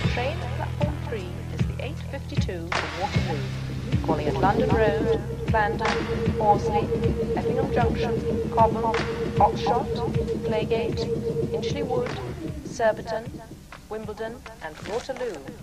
Train at platform 3 is the 8:52 to Waterloo, calling at London Road, Clarendon, Horsley, Effingham Junction, Cobham, Oxshott, Claygate, Inchley Wood, Surbiton, Wimbledon and Waterloo.